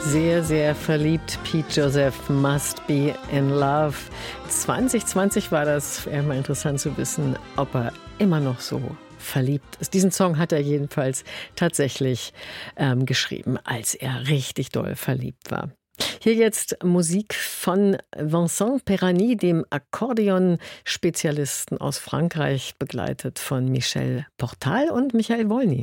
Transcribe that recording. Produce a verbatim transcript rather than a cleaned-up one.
Sehr, sehr verliebt. Pete Joseph, Must Be in Love. zwanzig zwanzig war das. Wäre mal interessant zu wissen, ob er immer noch so verliebt ist. Diesen Song hat er jedenfalls tatsächlich ähm, geschrieben, als er richtig doll verliebt war. Hier jetzt Musik von Vincent Perani, dem Akkordeon-Spezialisten aus Frankreich, begleitet von Michel Portal und Michael Wolny.